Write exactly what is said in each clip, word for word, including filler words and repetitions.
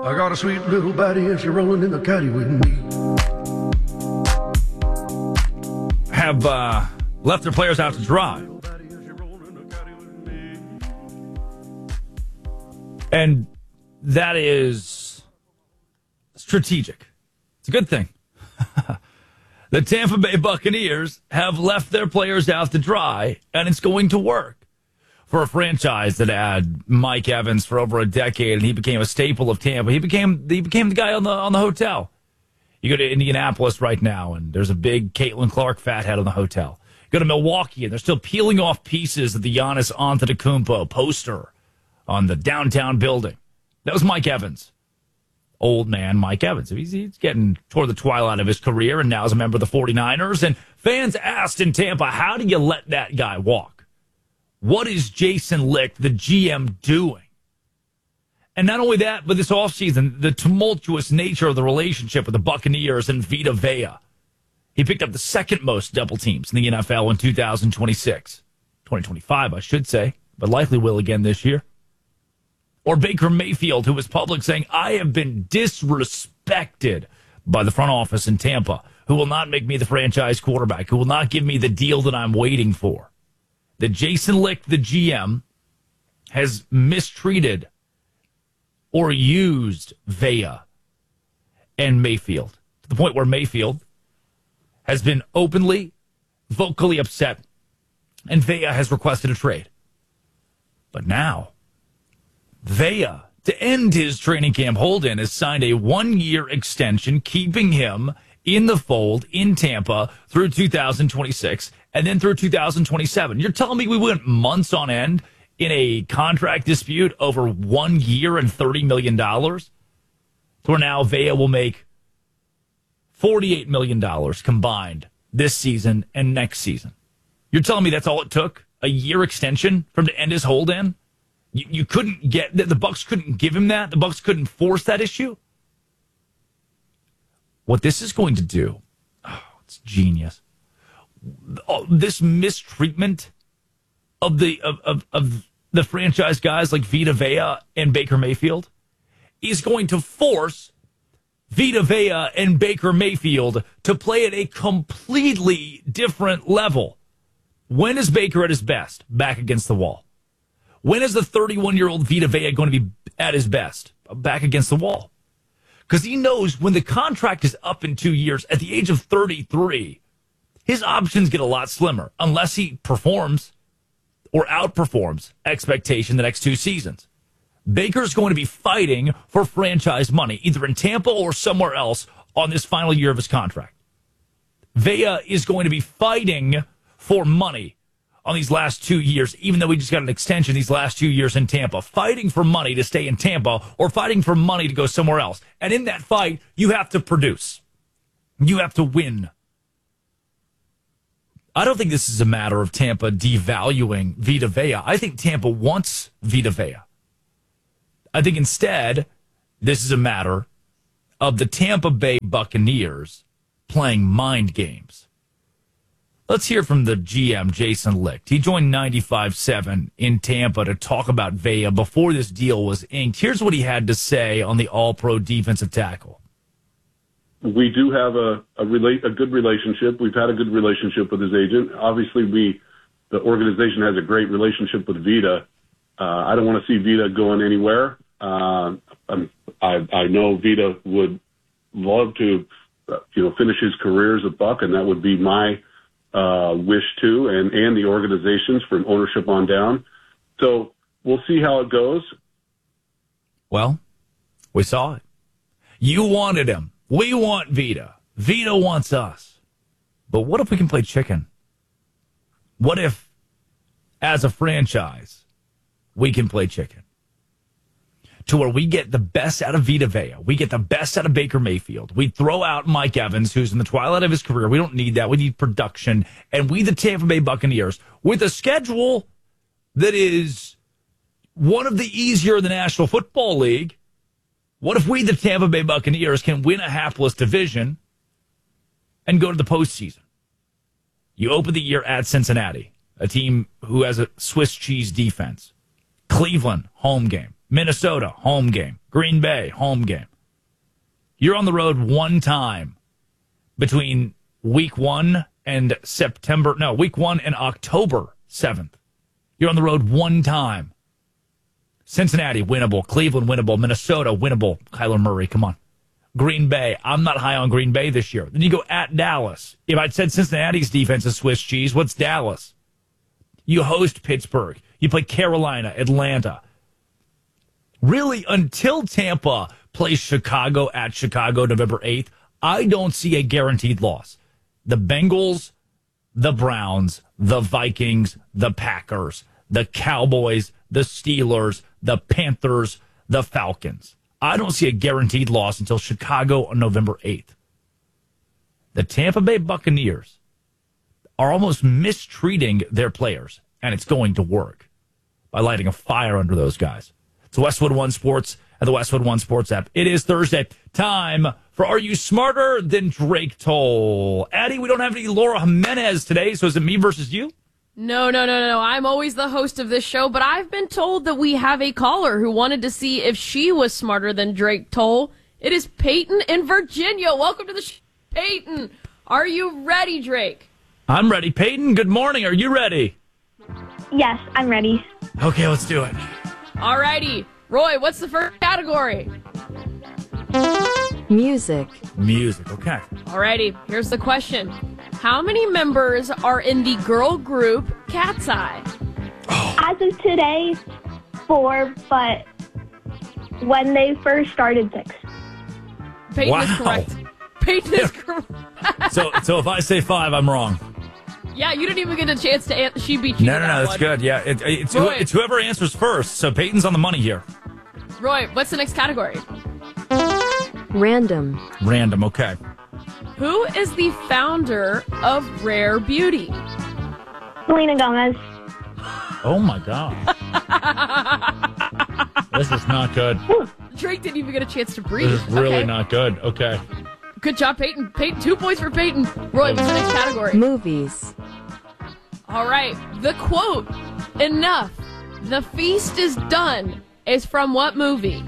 I got a sweet little baddie and she's rolling in the caddy with me. Have uh, left their players out to dry. And that is strategic. It's a good thing. The Tampa Bay Buccaneers have left their players out to dry, and it's going to work. For a franchise that had Mike Evans for over a decade, and he became a staple of Tampa. He became he became the guy on the on the hotel. You go to Indianapolis right now, and there's a big Caitlin Clark fathead on the hotel. You go to Milwaukee, and they're still peeling off pieces of the Giannis Antetokounmpo poster on the downtown building. That was Mike Evans. Old man Mike Evans. He's, he's getting toward the twilight of his career, and now is a member of the forty-niners. And fans asked in Tampa, how do you let that guy walk? What is Jason Licht, the G M, doing? And not only that, but this offseason, the tumultuous nature of the relationship with the Buccaneers and Vita Vea. He picked up the second most double teams in the N F L in two thousand twenty-six. twenty twenty-five, I should say, but likely will again this year. Or Baker Mayfield, who was public saying, I have been disrespected by the front office in Tampa, who will not make me the franchise quarterback, who will not give me the deal that I'm waiting for. That Jason Licht, the G M, has mistreated or used Vea and Mayfield to the point where Mayfield has been openly, vocally upset, and Vea has requested a trade. But now, Vea, to end his training camp hold-in, has signed a one-year extension, keeping him in the fold in Tampa through two thousand twenty-six and then through two thousand twenty-seven. You're telling me we went months on end in a contract dispute over one year and thirty million dollars? So now Vea will make forty-eight million dollars combined this season and next season. You're telling me that's all it took? A year extension from to end his hold-in? You, you couldn't get, the Bucs couldn't give him that? The Bucs couldn't force that issue? What this is going to do, oh, it's genius. Oh, this mistreatment of the of, of, of the franchise guys like Vita Vea and Baker Mayfield is going to force Vita Vea and Baker Mayfield to play at a completely different level. When is Baker at his best? Back against the wall. When is the thirty-one-year-old Vita Vea going to be at his best? Back against the wall. Because he knows when the contract is up in two years, at the age of thirty-three, his options get a lot slimmer unless he performs or outperforms expectation the next two seasons. Baker's going to be fighting for franchise money, either in Tampa or somewhere else on this final year of his contract. Vea is going to be fighting for money on these last two years, even though he just got an extension these last two years in Tampa, fighting for money to stay in Tampa or fighting for money to go somewhere else. And in that fight, you have to produce. You have to win. I don't think this is a matter of Tampa devaluing Vita Vea. I think Tampa wants Vita Vea. I think instead, this is a matter of the Tampa Bay Buccaneers playing mind games. Let's hear from the G M, Jason Licht. He joined ninety-five seven in Tampa to talk about Vea before this deal was inked. Here's what he had to say on the all-pro defensive tackle. We do have a a, rela- a good relationship. We've had a good relationship with his agent. Obviously, we the organization has a great relationship with Vita. Uh, I don't want to see Vita going anywhere. Uh, I, I know Vita would love to, uh, you know, finish his career as a Buck, and that would be my uh, wish too, and, and the organizations from ownership on down. So we'll see how it goes. Well, we saw it. You wanted him. We want Vita. Vita wants us. But what if we can play chicken? What if, as a franchise, we can play chicken? To where we get the best out of Vita Vea. We get the best out of Baker Mayfield. We throw out Mike Evans, who's in the twilight of his career. We don't need that. We need production. And we, the Tampa Bay Buccaneers, with a schedule that is one of the easier in the National Football League, what if we, the Tampa Bay Buccaneers, can win a hapless division and go to the postseason? You open the year at Cincinnati, a team who has a Swiss cheese defense. Cleveland, home game. Minnesota, home game. Green Bay, home game. You're on the road one time between week one and September. No, week one and October seventh. You're on the road one time. Cincinnati, winnable. Cleveland, winnable. Minnesota, winnable. Kyler Murray, come on. Green Bay, I'm not high on Green Bay this year. Then you go at Dallas. If I'd said Cincinnati's defense is Swiss cheese, what's Dallas? You host Pittsburgh. You play Carolina, Atlanta. Really, until Tampa plays Chicago at Chicago November eighth, I don't see a guaranteed loss. The Bengals, the Browns, the Vikings, the Packers, the Cowboys, the Steelers, the Panthers, the Falcons. I don't see a guaranteed loss until Chicago on November eighth. The Tampa Bay Buccaneers are almost mistreating their players, and it's going to work by lighting a fire under those guys. It's Westwood One Sports and the Westwood One Sports app. It is Thursday. Time for Are You Smarter Than Drake Toll? Addie, we don't have any Laura Jimenez today, so is it me versus you? No, no, no, no. I'm always the host of this show, but I've been told that we have a caller who wanted to see if she was smarter than Drake Toll. It is Peyton in Virginia. Welcome to the show, Peyton. Are you ready, Drake? I'm ready. Peyton, good morning. Are you ready? Yes, I'm ready. Okay, let's do it. Alrighty. Roy, what's the first category? Music. Music, okay. Alrighty, here's the question. How many members are in the girl group Cat's Eye? As of today, four, but when they first started, six. Peyton Wow. is correct. Peyton is correct. So, so if I say five, I'm wrong. Yeah, you didn't even get a chance to answer. She beat you. No, to no, that no, that's one. good. Yeah, it, it's, Roy. it's whoever answers first. So Peyton's on the money here. Roy, what's the next category? Random. Random, okay. Who is the founder of Rare Beauty? Selena Gomez. Oh, my God. This is not good. Drake didn't even get a chance to breathe. This is really Okay. not good. Okay. Good job, Peyton. Peyton, two points for Peyton. Roy, what's the next category? Movies. All right. The quote, "Enough. The feast is done," is from what movie?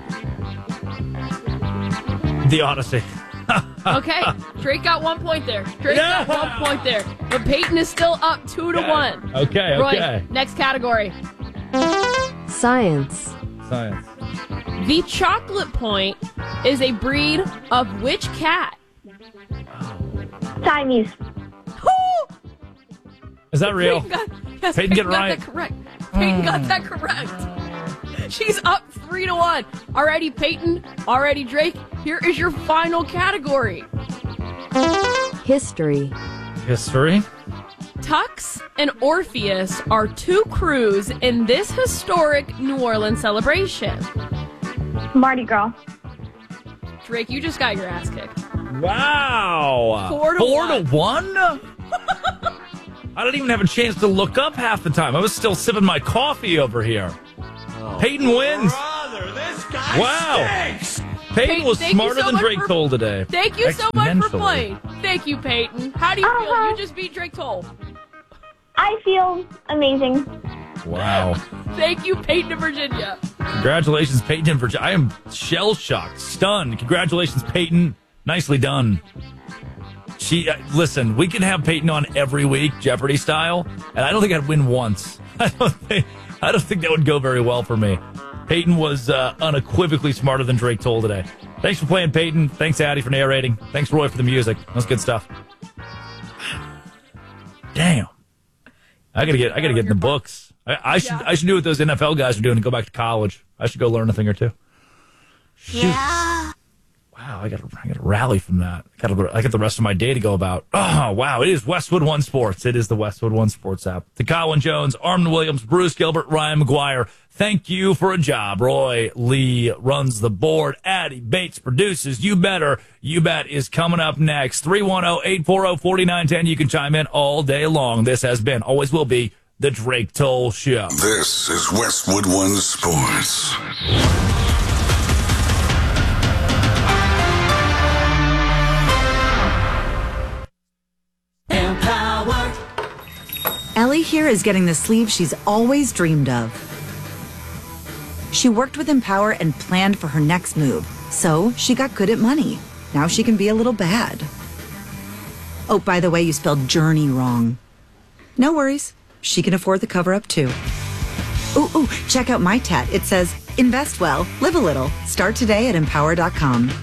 The Odyssey. Okay. Drake got one point there. Drake Yeah. got one point there. But Peyton is still up two to Okay. one. Okay, Roy, okay. next category. Science. Science. The chocolate point is a breed of which cat? Siamese. Woo! Is that real? Peyton got, yes, Peyton get it got right. that correct. Peyton got that correct. She's up three to one. Alrighty, Peyton. Alrighty, Drake. Here is your final category. History. History. Tux and Orpheus are two crews in this historic New Orleans celebration. Mardi Gras. Drake, you just got your ass kicked. Wow. Four to Four one. to one? I didn't even have a chance to look up half the time. I was still sipping my coffee over here. Peyton wins. Brother, this guy Wow. stinks. Peyton Peyton, was thank you smarter so than much Drake for- Toll today. Thank you so much for Exponentially. playing. Thank you, Peyton. How do you feel? Uh-huh. You just beat Drake Toll. I feel amazing. Wow. Thank you, Peyton of Virginia. Congratulations, Peyton in Virginia. I am shell-shocked, stunned. Congratulations, Peyton. Nicely done. She uh, listen, we can have Peyton on every week, Jeopardy style, and I don't think I'd win once. I don't think I don't think that would go very well for me. Peyton was uh, unequivocally smarter than Drake Toll today. Thanks for playing, Peyton. Thanks, Addie, for narrating. Thanks, Roy, for the music. That's good stuff. Damn. I gotta get I gotta get in the books. I, I should Yeah. I should do what those N F L guys are doing and go back to college. I should go learn a thing or two. Shoot. Yeah. Wow, I gotta I gotta rally from that. I gotta I got the rest of my day to go about. Oh wow, it is Westwood One Sports. It is the Westwood One Sports app. To Colin Jones, Armin Williams, Bruce Gilbert, Ryan McGuire. Thank you for a job. Roy Lee runs the board. Addie Bates produces. You Better. You Bet is coming up next. three one zero, eight four zero, four nine one zero. You can chime in all day long. This has been, always will be, the Drake Toll Show. This is Westwood One Sports. Ellie here is getting the sleeve she's always dreamed of. She worked with Empower and planned for her next move. So she got good at money. Now she can be a little bad. Oh, by the way, you spelled journey wrong. No worries. She can afford the cover-up, too. Ooh, ooh, check out my tat. It says, invest well, live a little. Start today at empower dot com.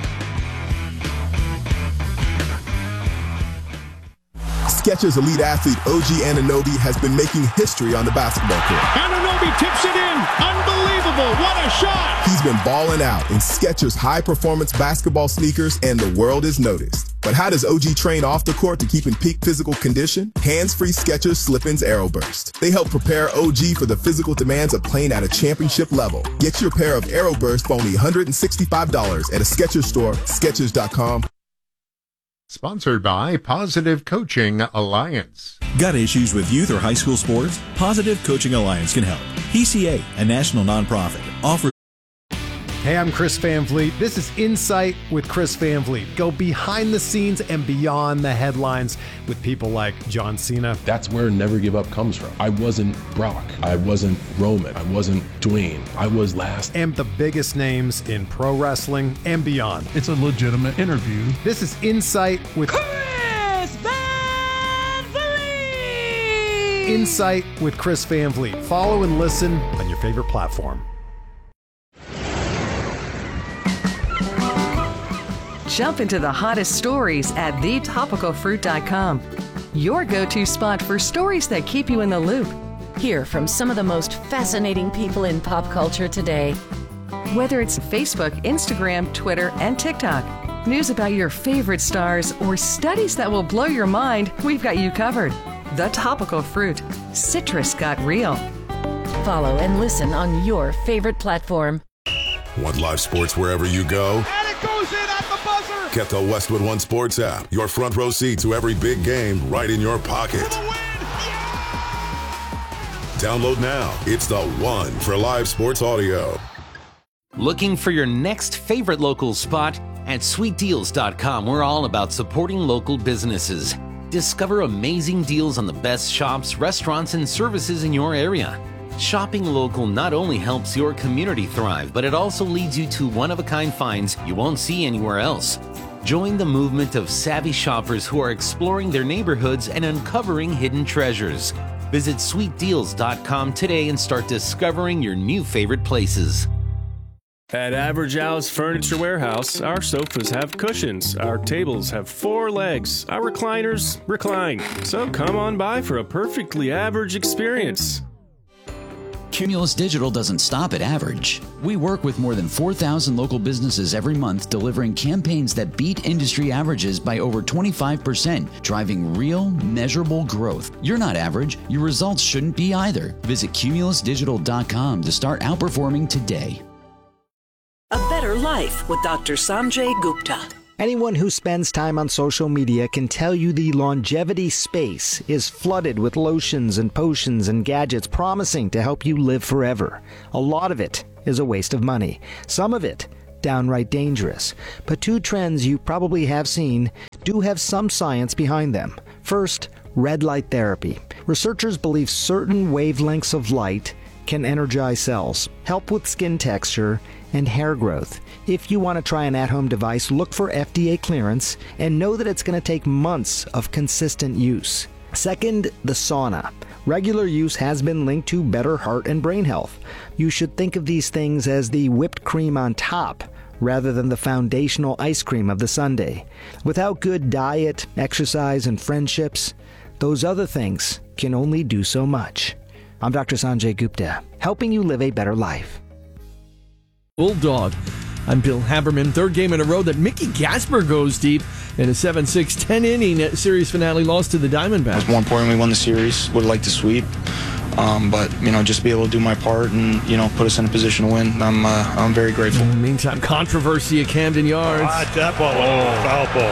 Skechers elite athlete O G Anunoby has been making history on the basketball court. Anunoby tips it in. Unbelievable. What a shot. He's been balling out in Skechers high-performance basketball sneakers, and the world is noticed. But how does O G train off the court to keep in peak physical condition? Hands-free Skechers Slip-ins Aeroburst. They help prepare O G for the physical demands of playing at a championship level. Get your pair of Aeroburst for only one hundred sixty-five dollars at a Skechers store, Skechers dot com. Sponsored by Positive Coaching Alliance. Got issues with youth or high school sports? Positive Coaching Alliance can help. P C A, a national nonprofit, offers. Hey, I'm Chris Van Vliet. This is Insight with Chris Van Vliet. Go behind the scenes and beyond the headlines with people like John Cena. That's where Never Give Up comes from. I wasn't Brock. I wasn't Roman. I wasn't Dwayne. I was last. And the biggest names in pro wrestling and beyond. It's a legitimate interview. This is Insight with Chris Van Vliet. Insight with Chris Van Vliet. Follow and listen on your favorite platform. Jump into the hottest stories at the topical fruit dot com. Your go-to spot for stories that keep you in the loop. Hear from some of the most fascinating people in pop culture today. Whether it's Facebook, Instagram, Twitter, and TikTok, news about your favorite stars, or studies that will blow your mind, we've got you covered. The Topical Fruit. Citrus got real. Follow and listen on your favorite platform. Want live sports wherever you go? And it goes in at the buzzer! Get the Westwood One Sports app. Your front row seat to every big game right in your pocket. Download now. It's the one for live sports audio. Looking for your next favorite local spot? At sweet deals dot com, we're all about supporting local businesses. Discover amazing deals on the best shops, restaurants, and services in your area. Shopping local not only helps your community thrive, but it also leads you to one-of-a-kind finds you won't see anywhere else. Join the movement of savvy shoppers who are exploring their neighborhoods and uncovering hidden treasures. Visit sweet deals dot com today and start discovering your new favorite places. At Average Al's Furniture Warehouse, our sofas have cushions, our tables have four legs, our recliners recline. So come on by for a perfectly average experience. Cumulus Digital doesn't stop at average. We work with more than four thousand local businesses every month, delivering campaigns that beat industry averages by over twenty-five percent, driving real, measurable growth. You're not average. Your results shouldn't be either. Visit cumulus digital dot com to start outperforming today. A better life with Doctor Sanjay Gupta. Anyone who spends time on social media can tell you the longevity space is flooded with lotions and potions and gadgets promising to help you live forever. A lot of it is a waste of money. Some of it downright dangerous. But two trends you probably have seen do have some science behind them. First, red light therapy. Researchers believe certain wavelengths of light can energize cells, help with skin texture, and hair growth. If you want to try an at-home device, look for F D A clearance and know that it's going to take months of consistent use. Second, the sauna. Regular use has been linked to better heart and brain health. You should think of these things as the whipped cream on top rather than the foundational ice cream of the sundae. Without good diet, exercise, and friendships, those other things can only do so much. I'm Doctor Sanjay Gupta, helping you live a better life. Bulldog. I'm Bill Haberman. Third game in a row that Mickey Gasper goes deep in a seven six, ten-inning series finale loss to the Diamondbacks. More importantly, we won the series. Would like to sweep. Um, but, you know, just be able to do my part and, you know, put us in a position to win. I'm uh, I'm very grateful. In the meantime, controversy at Camden Yards. Ah, that ball, oh. foul ball.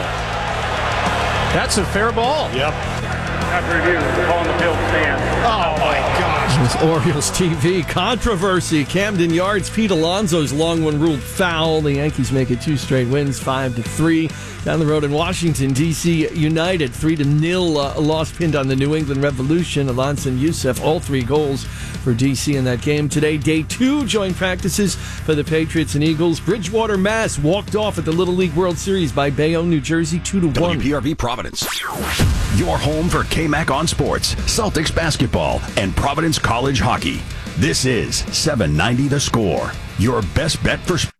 That's a fair ball. Yep. After review, calling the field stand. Oh, my gosh. It's Orioles T V controversy. Camden Yards, Pete Alonso's long one ruled foul. The Yankees make it two straight wins, five to three. Down the road in Washington, D C United, three to nil uh, loss pinned on the New England Revolution. Alonso and Youssef, all three goals for D C in that game. Today, day two, joint practices for the Patriots and Eagles. Bridgewater, Mass walked off at the Little League World Series by Bayonne, New Jersey, two to one. W P R V Providence, your home for K-Mac on Sports, Celtics basketball, and Providence College hockey. This is seven ninety The Score, your best bet for sports.